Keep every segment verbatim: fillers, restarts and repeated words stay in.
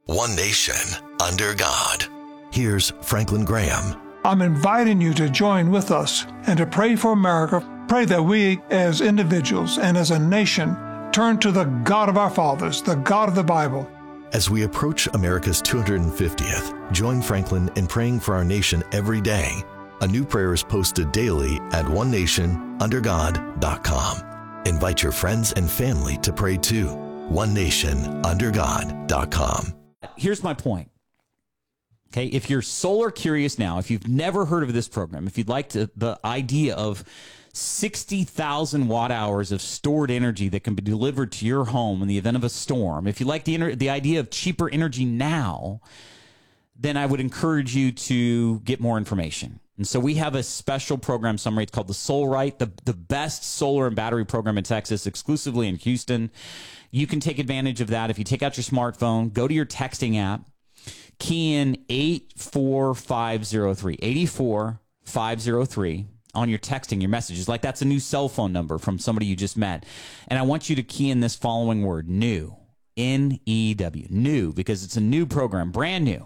One nation, under God. Here's Franklin Graham. I'm inviting you to join with us and to pray for America. Pray that we as individuals and as a nation turn to the God of our fathers, the God of the Bible. As we approach America's two hundred fiftieth, join Franklin in praying for our nation every day. A new prayer is posted daily at one nation under god dot com. Invite your friends and family to pray too. one nation under god dot com. Here's my point. Okay, if you're solar curious now, if you've never heard of this program, if you'd like to, the idea of sixty thousand watt hours of stored energy that can be delivered to your home in the event of a storm, if you like the the idea of cheaper energy now, then I would encourage you to get more information. And so we have a special program summary. It's called the SolRite, the, the best solar and battery program in Texas, exclusively in Houston. You can take advantage of that if you take out your smartphone, go to your texting app, key in eight four five zero three, eight four five zero three on your texting, your messages. Like that's a new cell phone number from somebody you just met. And I want you to key in this following word, new, N E W, new, because it's a new program, brand new.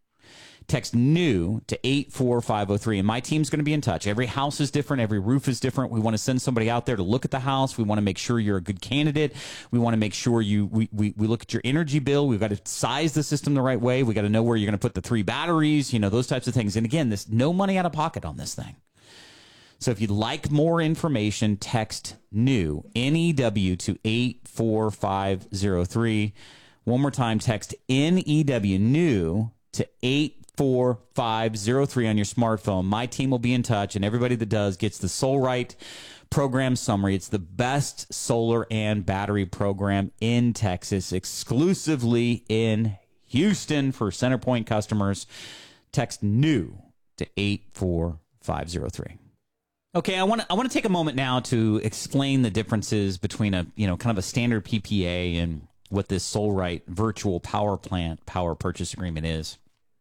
Text new to eight four five zero three, and my team's going to be in touch. Every house is different. Every roof is different. We want to send somebody out there to look at the house. We want to make sure you're a good candidate. We want to make sure you we, we, we look at your energy bill. We've got to size the system the right way. We got to know where you're going to put the three batteries, you know, those types of things. And again, there's no money out of pocket on this thing. So if you'd like more information, text new, N E W, to eight four five zero three. One more time, text N E W, new, to eight four five zero three on your smartphone. My team will be in touch, and everybody that does gets the SolRite program summary. It's the best solar and battery program in Texas, exclusively in Houston for CenterPoint customers. Text new to eight four five zero three. Okay, I want to I want to take a moment now to explain the differences between a, you know, kind of a standard P P A and what this SolRite virtual power plant power purchase agreement is.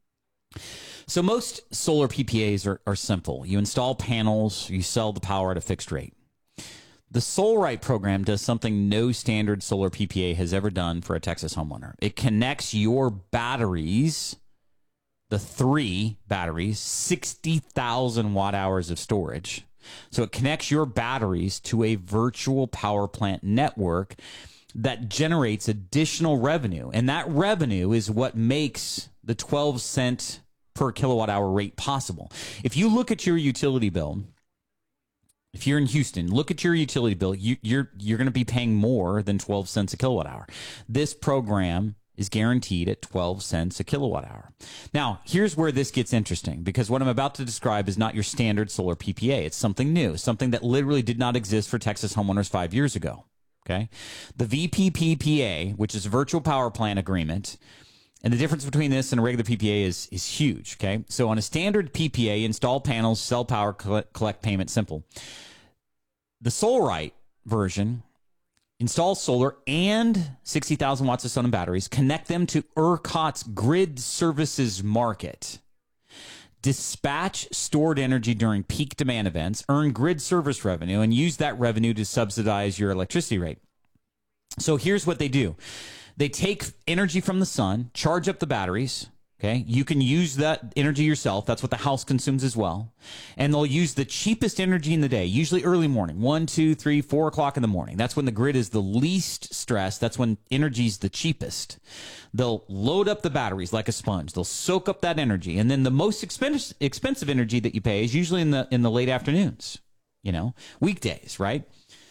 So most solar P P As are, are simple. You install panels, you sell the power at a fixed rate. The SolRite program does something no standard solar P P A has ever done for a Texas homeowner. It connects your batteries, the three batteries, sixty thousand watt hours of storage. So it connects your batteries to a virtual power plant network that generates additional revenue. And that revenue is what makes the twelve cent per kilowatt hour rate possible. If you look at your utility bill, if you're in Houston, look at your utility bill, you, you're you're going to be paying more than twelve cents a kilowatt hour. This program is guaranteed at twelve cents a kilowatt hour. Now, here's where this gets interesting, because what I'm about to describe is not your standard solar P P A. It's something new, something that literally did not exist for Texas homeowners five years ago. Okay, the V P P P A, which is a virtual power plant agreement, and the difference between this and a regular P P A is is huge. Okay, so on a standard P P A, install panels, sell power, collect, collect payment, simple. The SolRite version, install solar and sixty thousand watts of sun and batteries, connect them to ERCOT's grid services market, dispatch stored energy during peak demand events, earn grid service revenue, and use that revenue to subsidize your electricity rate. So here's what they do. They take energy from the sun, charge up the batteries. Okay, you can use that energy yourself. That's what the house consumes as well. And they'll use the cheapest energy in the day, usually early morning, one, two, three, four o'clock in the morning. That's when the grid is the least stressed. That's when energy is the cheapest. They'll load up the batteries like a sponge. They'll soak up that energy. And then the most expensive expensive energy that you pay is usually in the in the late afternoons, you know, weekdays, right?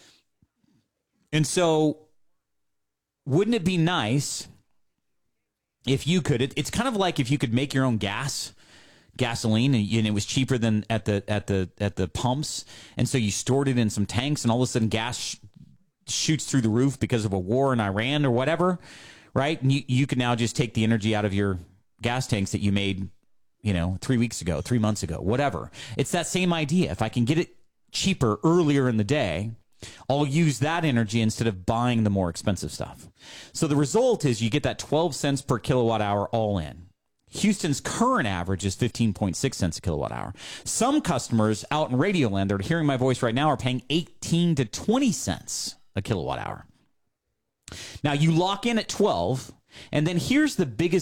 And so wouldn't it be nice if you could, it, it's kind of like if you could make your own gas, gasoline, and, and it was cheaper than at the at the at the pumps, and so you stored it in some tanks, and all of a sudden gas sh- shoots through the roof because of a war in Iran or whatever, right? And you, you can now just take the energy out of your gas tanks that you made, you know, three weeks ago, three months ago, whatever. It's that same idea. If I can get it cheaper earlier in the day, I'll use that energy instead of buying the more expensive stuff. So the result is you get that twelve cents per kilowatt hour all in. Houston's current average is fifteen point six cents a kilowatt hour. Some customers out in Radio Land that are hearing my voice right now are paying eighteen to twenty cents a kilowatt hour. Now you lock in at twelve, and then here's the biggest